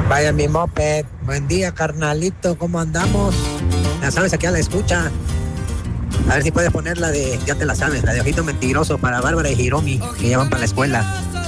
Vaya mi moped. Buen día, carnalito. ¿Cómo andamos? Ya sabes, aquí a la escucha. A ver si puedes poner la de, ya te la sabes, la de Ojito Mentiroso para Bárbara y Hiromi, que ya van para la escuela.